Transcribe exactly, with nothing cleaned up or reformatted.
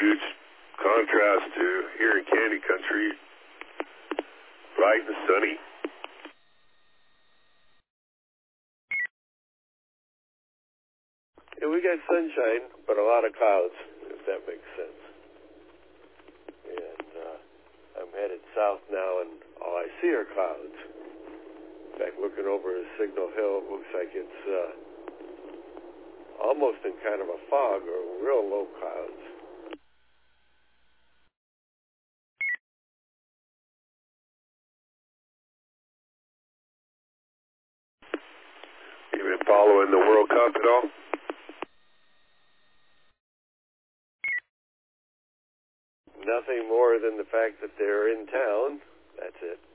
huge contrast to here in Candy Country, bright and sunny. Yeah, we got sunshine, but a lot of clouds, if that makes sense. And uh, I'm headed south now, and all I see are clouds. In fact, looking over Signal Hill, it looks like it's uh, almost in kind of a fog or real low clouds. You been following the World Cup at all? Nothing more than the fact that they're in town. That's it.